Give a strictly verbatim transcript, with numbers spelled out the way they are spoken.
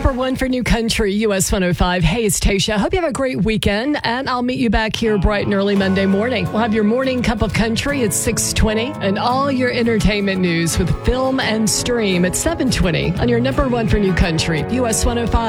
number one for New Country, U S one oh five. Hey, it's Tasha. Hope you have a great weekend, and I'll meet you back here bright and early Monday morning. We'll have your morning cup of country at six twenty, and all your entertainment news with film and stream at seven twenty on your number one for New Country, U S one oh five.